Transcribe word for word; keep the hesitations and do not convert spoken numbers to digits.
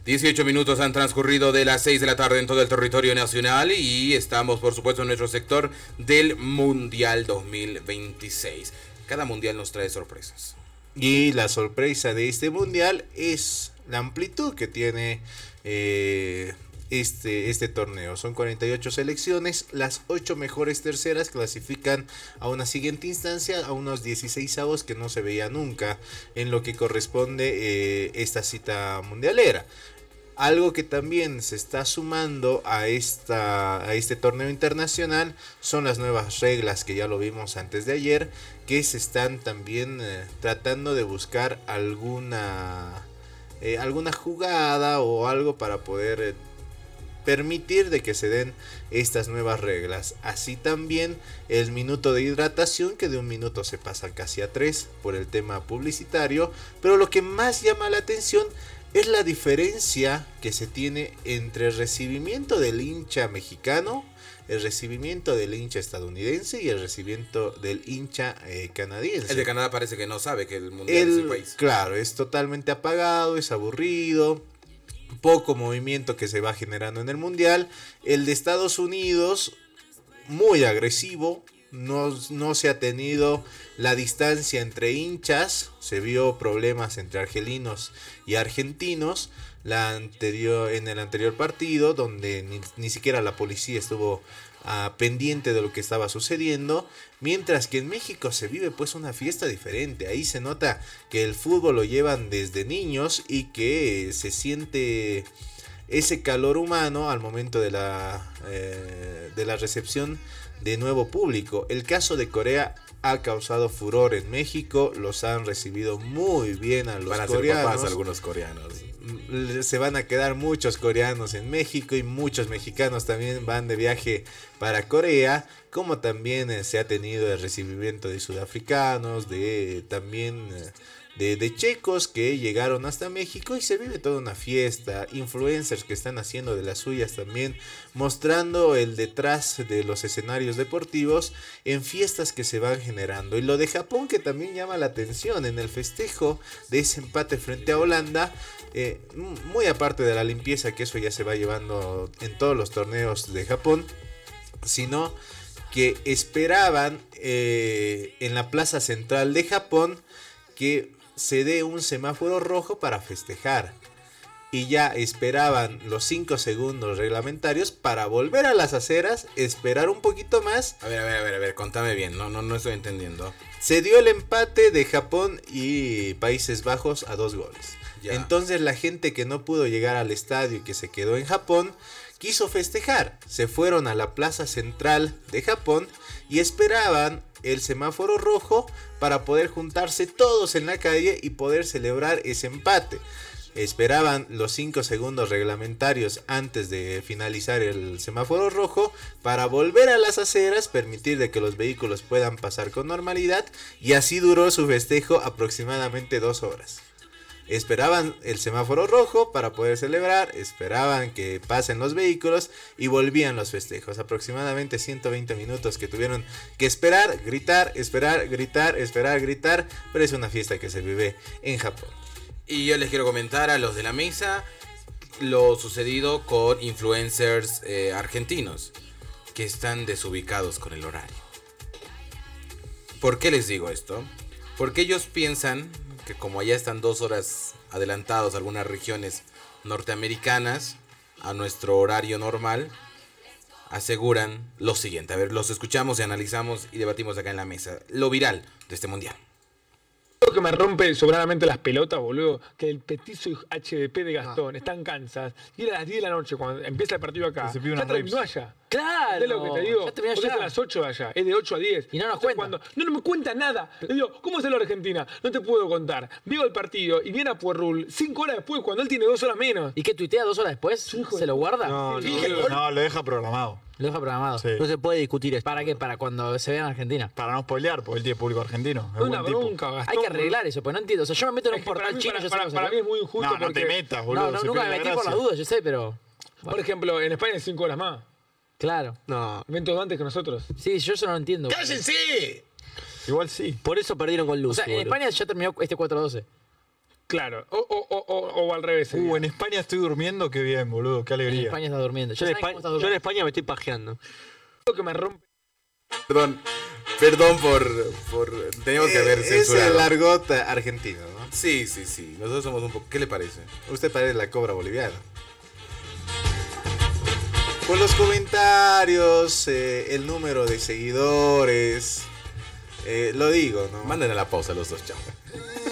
dieciocho minutos han transcurrido de las seis de la tarde en todo el territorio nacional y estamos, por supuesto, en nuestro sector del Mundial dos mil veintiséis. Cada mundial nos trae sorpresas. Y la sorpresa de este mundial es la amplitud que tiene eh, este, este torneo. Son cuarenta y ocho selecciones, las ocho mejores terceras clasifican a una siguiente instancia, a unos dieciseisavos que no se veía nunca en lo que corresponde eh, esta cita mundialera. Algo que también se está sumando a, esta, a este torneo internacional son las nuevas reglas que ya lo vimos antes de ayer, que se están también eh, tratando de buscar alguna, eh, alguna jugada o algo para poder eh, permitir de que se den estas nuevas reglas. Así también el minuto de hidratación, que de un minuto se pasa casi a tres por el tema publicitario, pero lo que más llama la atención es la diferencia que se tiene entre el recibimiento del hincha mexicano, el recibimiento del hincha estadounidense y el recibimiento del hincha eh, canadiense. El de Canadá parece que no sabe que el mundial el, es el país. Claro, es totalmente apagado, es aburrido, poco movimiento que se va generando en el mundial. El de Estados Unidos, muy agresivo. No, no se ha tenido la distancia entre hinchas, se vio problemas entre argelinos y argentinos la anterior, en el anterior partido, donde ni, ni siquiera la policía estuvo uh, pendiente de lo que estaba sucediendo, mientras que en México se vive pues una fiesta diferente. Ahí se nota que el fútbol lo llevan desde niños y que se siente ese calor humano al momento de la, eh, de la recepción de nuevo público. El caso de Corea ha causado furor en México, los han recibido muy bien a los van a coreanos. Ser papás algunos coreanos. Se van a quedar muchos coreanos en México y muchos mexicanos también van de viaje para Corea, como también eh, se ha tenido el recibimiento de sudafricanos, de también eh, De, de checos que llegaron hasta México y se vive toda una fiesta, influencers que están haciendo de las suyas también, mostrando el detrás de los escenarios deportivos en fiestas que se van generando. Y lo de Japón, que también llama la atención en el festejo de ese empate frente a Holanda, eh, muy aparte de la limpieza que eso ya se va llevando en todos los torneos de Japón, sino que esperaban eh, en la plaza central de Japón que se dé un semáforo rojo para festejar, y ya esperaban los cinco segundos reglamentarios para volver a las aceras, esperar un poquito más. A ver, a ver, a ver, a ver, contame bien, no, no, no estoy entendiendo. Se dio el empate de Japón y Países Bajos a dos goles. Ya. Entonces la gente que no pudo llegar al estadio y que se quedó en Japón quiso festejar, se fueron a la plaza central de Japón y esperaban el semáforo rojo para poder juntarse todos en la calle y poder celebrar ese empate. Esperaban los cinco segundos reglamentarios antes de finalizar el semáforo rojo para volver a las aceras, permitir de que los vehículos puedan pasar con normalidad, y así duró su festejo aproximadamente dos horas. Esperaban el semáforo rojo para poder celebrar, esperaban que pasen los vehículos y volvían los festejos. Aproximadamente ciento veinte minutos que tuvieron que esperar, gritar, esperar, gritar, esperar, gritar, pero es una fiesta que se vive en Japón. Y yo les quiero comentar a los de la mesa lo sucedido con influencers eh, argentinos que están desubicados con el horario. ¿Por qué les digo esto? Porque ellos piensan que como allá están dos horas adelantados algunas regiones norteamericanas a nuestro horario normal, aseguran lo siguiente. A ver, los escuchamos y analizamos y debatimos acá en la mesa. Lo viral de este mundial. Lo que me rompe sobradamente las pelotas, boludo, que el petizo H D P de Gastón ah. está en Kansas y era a las diez de la noche cuando empieza el partido acá. Se pide ya terminó reps. allá. Claro. ¿Entendés lo que te digo? Ya terminó Porque allá. es a las ocho de allá, es de ocho a diez. Y no nos Entonces, cuenta. Cuando, no, no me cuenta nada. Le digo, ¿cómo es la Argentina? No te puedo contar. Veo el partido y viene a Puerrul cinco horas después cuando él tiene dos horas menos. ¿Y qué tuitea dos horas después? Hijo ¿Se lo guarda? No, Sí, no, no, lo deja programado. Lo deja programado. Sí. No se puede discutir esto. ¿Para qué? Para cuando se vea en Argentina. Para no spoilear, porque él tiene público argentino. Es Una buen tipo. bronca, Gastón. Hay que arreglar eso, pues no entiendo. O sea, yo me meto en un Es que para portal mí, chino para, y yo para, sé cómo para se mí es muy injusto No, no porque... te metas, boludo. No, no, se nunca me pierde la metí por las gracia. dudas, yo sé, pero... Por ejemplo, en España es cinco horas más. Claro. No. Ven todo antes que nosotros. Sí, yo eso no lo entiendo. ¡Cállense! Igual sí. Por eso perdieron con O Luz. sea, en España ya terminó este cuatro doce. Claro, o, o, o, o, o al revés. Uh, sería. en España estoy durmiendo, qué bien, boludo, qué En alegría. España está durmiendo. Yo ¿Ya en, saben España, cómo está yo en durmiendo? España me estoy pajeando. Lo que me rompe. Perdón, perdón por, por teníamos que haber Eh, es censurado. el argot argentino, ¿no? Sí, sí, sí. Nosotros somos un poco. ¿Qué le parece? Usted parece la cobra boliviana. Por los comentarios, eh, el número de seguidores, eh, lo digo, ¿no? Manden a la pausa los dos, chao.